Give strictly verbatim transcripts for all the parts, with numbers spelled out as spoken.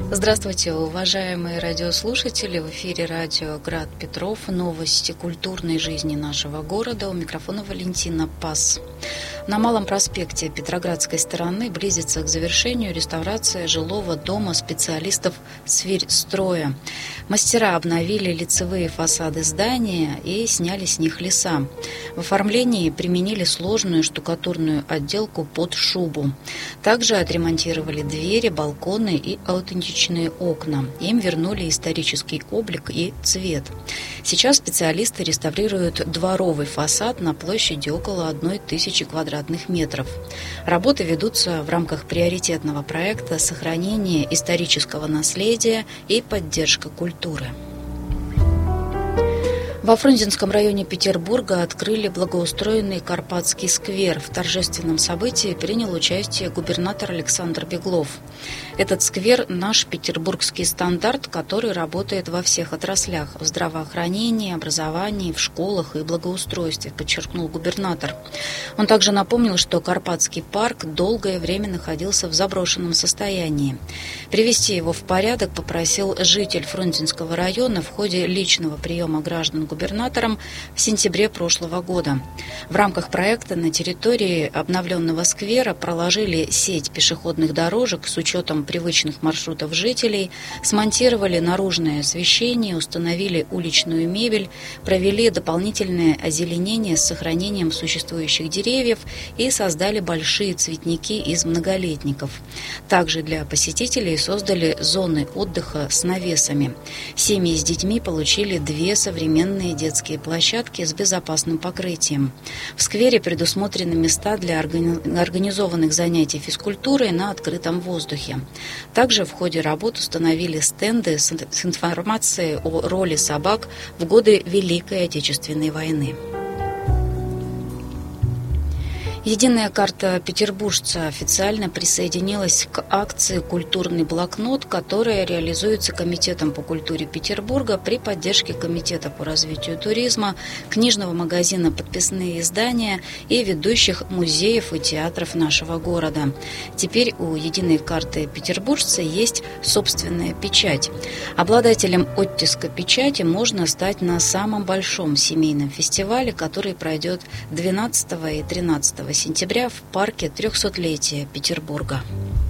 Здравствуйте, уважаемые радиослушатели! В эфире радио «Град Петров». Новости культурной жизни нашего города. У микрофона Валентина Пас. На Малом проспекте Петроградской стороны близится к завершению реставрация жилого дома специалистов Сверьстроя. Мастера обновили лицевые фасады здания и сняли с них леса. В оформлении применили сложную штукатурную отделку под шубу. Также отремонтировали двери, балконы и аутентичные окна. Им вернули исторический облик и цвет. Сейчас специалисты реставрируют дворовый фасад на площади около одной тысячи квадратных метров. Работы ведутся в рамках приоритетного проекта «Сохранение исторического наследия и поддержка культуры». Во Фрунзенском районе Петербурга открыли благоустроенный Карпатский сквер. В торжественном событии принял участие губернатор Александр Беглов. Этот сквер – наш петербургский стандарт, который работает во всех отраслях – в здравоохранении, образовании, в школах и благоустройстве, подчеркнул губернатор. Он также напомнил, что Карпатский парк долгое время находился в заброшенном состоянии. Привести его в порядок попросил житель Фрунзенского района в ходе личного приема граждан губернатором в сентябре прошлого года. В рамках проекта на территории обновленного сквера проложили сеть пешеходных дорожек с учетом привычных маршрутов жителей, смонтировали наружное освещение, установили уличную мебель, провели дополнительное озеленение с сохранением существующих деревьев и создали большие цветники из многолетников. Также для посетителей создали зоны отдыха с навесами. Семьи с детьми получили две современные детские площадки с безопасным покрытием. В сквере предусмотрены места для органи- организованных занятий физкультурой на открытом воздухе. Также в ходе работ установили стенды с информацией о роли собак в годы Великой Отечественной войны. Единая карта петербуржца официально присоединилась к акции «Культурный блокнот», которая реализуется Комитетом по культуре Петербурга при поддержке Комитета по развитию туризма, книжного магазина «Подписные издания» и ведущих музеев и театров нашего города. Теперь у единой карты петербуржца есть собственная печать. Обладателем оттиска печати можно стать на самом большом семейном фестивале, который пройдет двенадцатого и тринадцатого сентября в парке трехсотлетия Петербурга.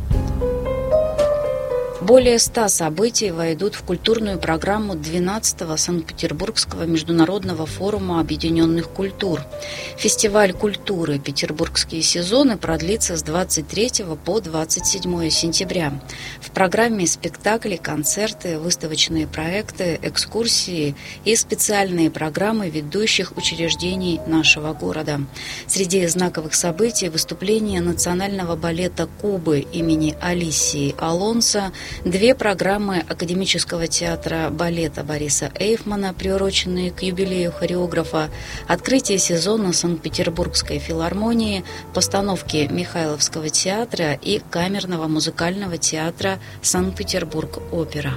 Более ста событий войдут в культурную программу двенадцатого Санкт-Петербургского международного форума объединенных культур. Фестиваль культуры «Петербургские сезоны» продлится с двадцать третьего по двадцать седьмое сентября. В программе спектакли, концерты, выставочные проекты, экскурсии и специальные программы ведущих учреждений нашего города. Среди знаковых событий выступление национального балета Кубы имени Алисии Алонсо, две программы Академического театра балета Бориса Эйфмана, приуроченные к юбилею хореографа, открытие сезона Санкт-Петербургской филармонии, постановки Михайловского театра и камерного музыкального театра Санкт-Петербург-опера.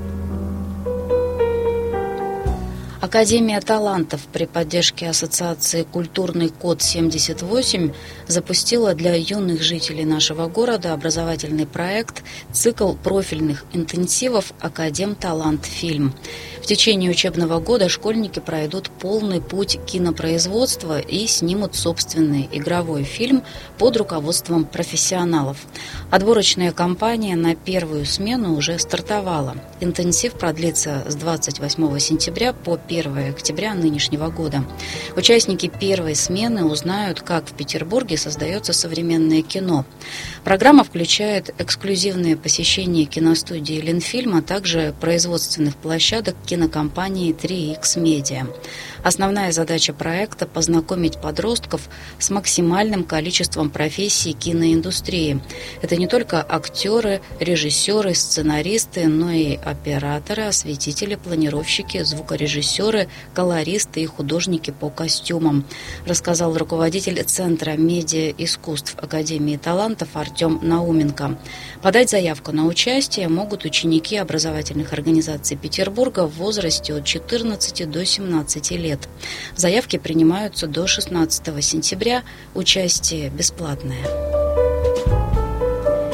Академия талантов при поддержке Ассоциации «Культурный код семьдесят восемь» запустила для юных жителей нашего города образовательный проект «Цикл профильных интенсивов Академ Талант Фильм». В течение учебного года школьники пройдут полный путь кинопроизводства и снимут собственный игровой фильм под руководством профессионалов. Отборочная кампания на первую смену уже стартовала. Интенсив продлится с двадцать восьмого сентября по первого октября нынешнего года. Участники первой смены узнают, как в Петербурге создается современное кино. Программа включает эксклюзивное посещение киностудии «Ленфильм», а также производственных площадок кинокомпании три икс Media. Основная задача проекта – познакомить подростков с максимальным количеством профессий киноиндустрии. Это не только актеры, режиссеры, сценаристы, но и операторы, осветители, планировщики, звукорежиссеры, колористы и художники по костюмам, рассказал руководитель Центра медиа-искусств Академии талантов Артем Науменко. Подать заявку на участие могут ученики образовательных организаций Петербурга в возрасте от четырнадцати до семнадцати лет. Заявки принимаются до шестнадцатого сентября. Участие бесплатное.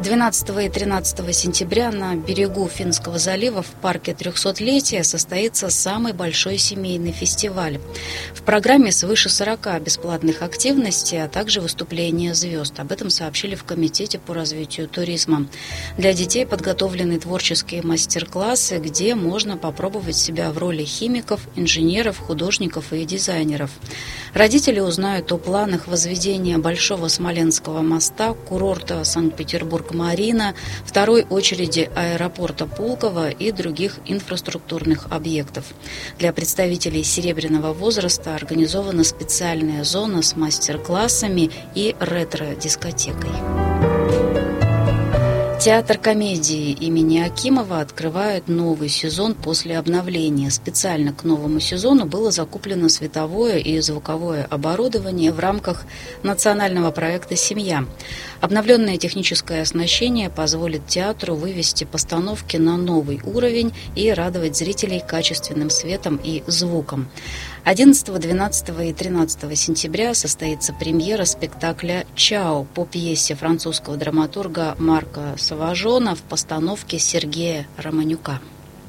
двенадцатого и тринадцатого сентября на берегу Финского залива в парке трехсотлетия состоится самый большой семейный фестиваль. В программе свыше сорока бесплатных активностей, а также выступления звезд. Об этом сообщили в Комитете по развитию туризма. Для детей подготовлены творческие мастер-классы, где можно попробовать себя в роли химиков, инженеров, художников и дизайнеров. Родители узнают о планах возведения Большого Смоленского моста, курорта Санкт-Петербург-Марина, второй очереди аэропорта Пулково и других инфраструктурных объектов. Для представителей серебряного возраста организована специальная зона с мастер-классами и ретро-дискотекой. Театр комедии имени Акимова открывает новый сезон после обновления. Специально к новому сезону было закуплено световое и звуковое оборудование в рамках национального проекта «Семья». Обновленное техническое оснащение позволит театру вывести постановки на новый уровень и радовать зрителей качественным светом и звуком. одиннадцатого, двенадцатого и тринадцатого сентября состоится премьера спектакля «Чао» по пьесе французского драматурга Марка Саважона в постановке Сергея Романюка.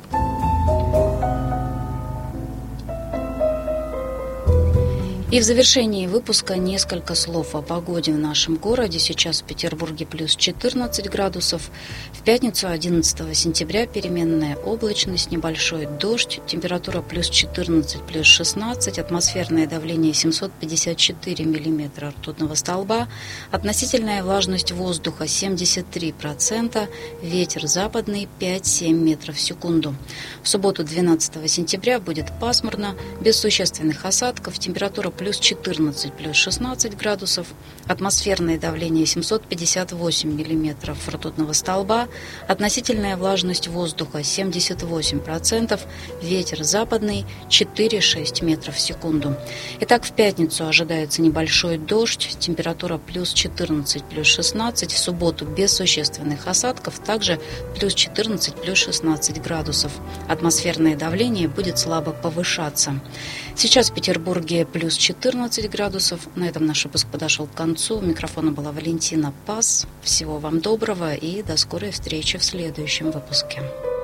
И в завершении выпуска несколько слов о погоде в нашем городе. Сейчас в Петербурге плюс четырнадцать градусов. В пятницу одиннадцатого сентября переменная облачность, небольшой дождь. Температура плюс четырнадцать, плюс шестнадцать. Атмосферное давление семьсот пятьдесят четыре миллиметра ртутного столба. Относительная влажность воздуха семьдесят три процента. Ветер западный пять-семь метров в секунду. В субботу двенадцатого сентября будет пасмурно, без существенных осадков. Температура плюс четырнадцать, плюс шестнадцать градусов, атмосферное давление семьсот пятьдесят восемь миллиметров ртутного столба, относительная влажность воздуха семьдесят восемь процентов, ветер западный четыре-шесть метров в секунду. Итак, в пятницу ожидается небольшой дождь, температура плюс четырнадцать, плюс шестнадцать, в субботу без существенных осадков, также плюс четырнадцать, плюс шестнадцать градусов. Атмосферное давление будет слабо повышаться. Сейчас в Петербурге плюс четырнадцать градусов. На этом наш выпуск подошел к концу. У микрофона была Валентина Пас. Всего вам доброго и до скорой встречи в следующем выпуске.